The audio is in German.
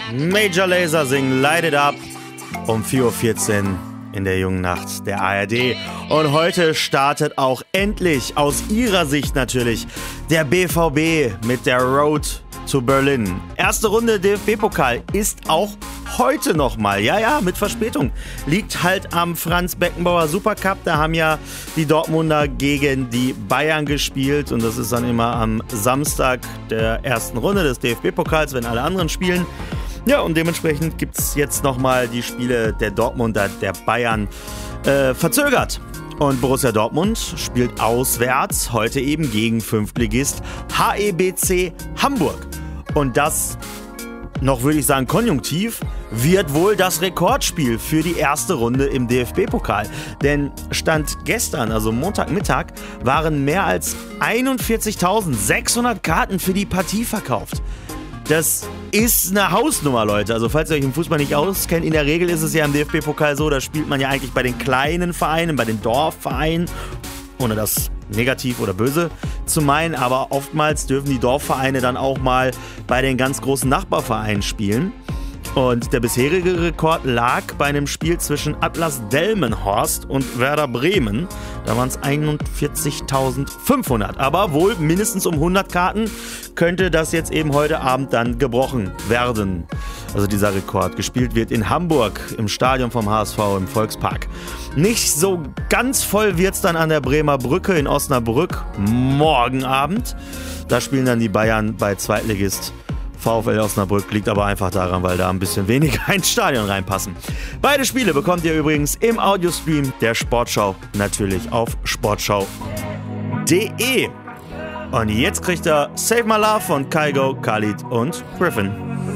Major Lazer singen Light It Up um 4:14 Uhr in der jungen Nacht der ARD. Und heute startet auch endlich, aus ihrer Sicht natürlich, der BVB mit der Road to Berlin. Erste Runde DFB-Pokal ist auch heute nochmal, ja, mit Verspätung. Liegt halt am Franz-Beckenbauer Supercup. Da haben ja die Dortmunder gegen die Bayern gespielt. Und das ist dann immer am Samstag der ersten Runde des DFB-Pokals, wenn alle anderen spielen. Ja, und dementsprechend gibt es jetzt nochmal die Spiele der Dortmunder, der Bayern verzögert. Und Borussia Dortmund spielt auswärts heute eben gegen Fünftligist HEBC Hamburg. Und das, noch würde ich sagen konjunktiv, wird wohl das Rekordspiel für die erste Runde im DFB-Pokal. Denn Stand gestern, also Montagmittag, waren mehr als 41.600 Karten für die Partie verkauft. Das ist eine Hausnummer, Leute. Also falls ihr euch im Fußball nicht auskennt, in der Regel ist es ja im DFB-Pokal so, da spielt man ja eigentlich bei den kleinen Vereinen, bei den Dorfvereinen, ohne das negativ oder böse zu meinen, aber oftmals dürfen die Dorfvereine dann auch mal bei den ganz großen Nachbarvereinen spielen. Und der bisherige Rekord lag bei einem Spiel zwischen Atlas Delmenhorst und Werder Bremen. Da waren es 41.500. Aber wohl mindestens um 100 Karten könnte das jetzt eben heute Abend dann gebrochen werden. Also dieser Rekord. Gespielt wird in Hamburg im Stadion vom HSV im Volkspark. Nicht so ganz voll wird es dann an der Bremer Brücke in Osnabrück morgen Abend. Da spielen dann die Bayern bei Zweitligist VfL Osnabrück, liegt aber einfach daran, weil da ein bisschen weniger ins Stadion reinpassen. Beide Spiele bekommt ihr übrigens im Audiostream der Sportschau, natürlich auf sportschau.de. Und jetzt kriegt er Save My Love von Kygo, Khalid und Griffin.